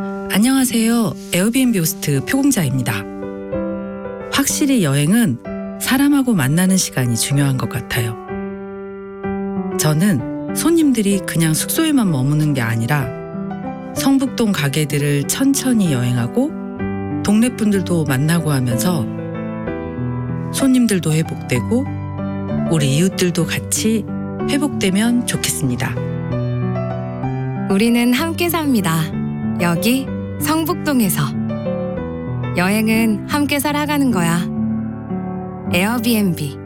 안녕하세요. 에어비앤비 호스트 표공자입니다. 확실히 여행은 사람하고 만나는 시간이 중요한 것 같아요. 저는 손님들이 그냥 숙소에만 머무는 게 아니라 성북동 가게들을 천천히 여행하고 동네 분들도 만나고 하면서 손님들도 회복되고 우리 이웃들도 같이 회복되면 좋겠습니다. 우리는 함께 삽니다. 여기 성북동에서. 여행은 함께 살아가는 거야. 에어비앤비.